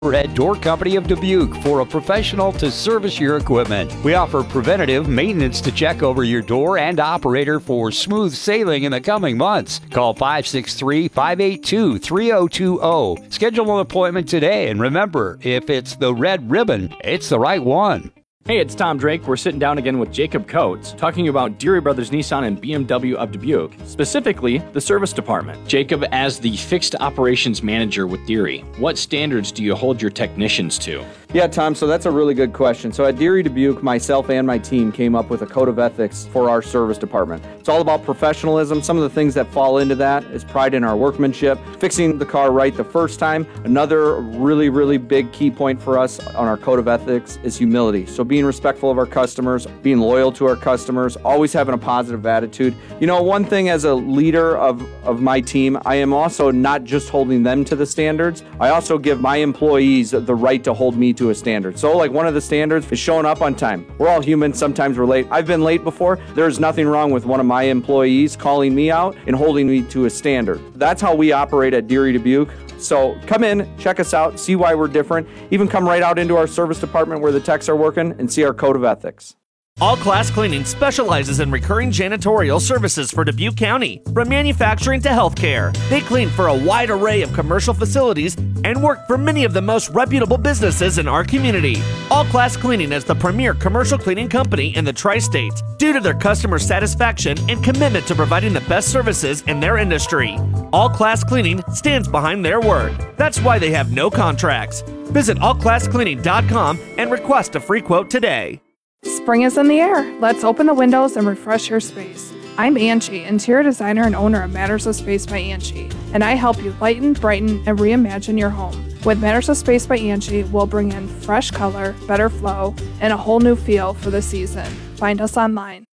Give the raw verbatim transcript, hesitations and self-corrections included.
Red Door Company of Dubuque for a professional to service your equipment. We offer preventative maintenance to check over your door and operator for smooth sailing in the coming months. Call five six three, five eight two, three zero two zero. Schedule an appointment today, and remember, if it's the red ribbon, it's the right one. Hey, it's Tom Drake. We're sitting down again with Jacob Coates, talking about Deary Brothers Nissan and B M W of Dubuque, specifically the service department. Jacob, as the fixed operations manager with Deary, what standards do you hold your technicians to? Yeah, Tom, so that's a really good question. So at Deary Dubuque, myself and my team came up with a code of ethics for our service department. It's all about professionalism. Some of the things that fall into that is pride in our workmanship, fixing the car right the first time. Another really, really big key point for us on our code of ethics is humility. So being respectful of our customers, being loyal to our customers, always having a positive attitude. You know, one thing as a leader of, of my team, I am also not just holding them to the standards. I also give my employees the right to hold me to a standard. So like one of the standards is showing up on time. We're all human. Sometimes we're late. I've been late before. There's nothing wrong with one of my employees calling me out and holding me to a standard. That's how we operate at Deary Dubuque. So come in, check us out, see why we're different. Even come right out into our service department where the techs are working and see our code of ethics. All Class Cleaning specializes in recurring janitorial services for Dubuque County, from manufacturing to healthcare. They clean for a wide array of commercial facilities and work for many of the most reputable businesses in our community. All Class Cleaning is the premier commercial cleaning company in the tri-states due to their customer satisfaction and commitment to providing the best services in their industry. All Class Cleaning stands behind their word. That's why they have no contracts. Visit all class cleaning dot com and request a free quote today. Spring is in the air. Let's open the windows and refresh your space. I'm Angie, interior designer and owner of Matters of Space by Angie, and I help you lighten, brighten, and reimagine your home. With Matters of Space by Angie, we'll bring in fresh color, better flow, and a whole new feel for the season. Find us online.